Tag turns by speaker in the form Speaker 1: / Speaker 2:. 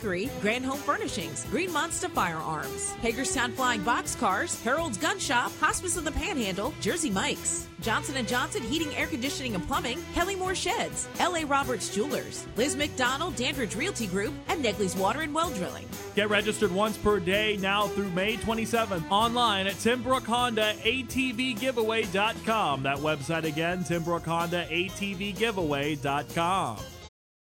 Speaker 1: Bakery, Grand Home Furnishings, Green Monster Firearms, Hagerstown Flying Box Cars, Harold's Gun Shop, Hospice of the Panhandle, Jersey Mike's, Johnson & Johnson Heating, Air Conditioning and Plumbing, Kellymore Sheds, L.A. Roberts Jewelers, Liz McDonald, Dandridge Realty Group, and Negley's Water and Well Drilling.
Speaker 2: Get registered once per day now through May 27th. Online at TimBrook-Honda-ATVGiveaway.com. That website again, TimBrook-Honda-ATVGiveaway.com.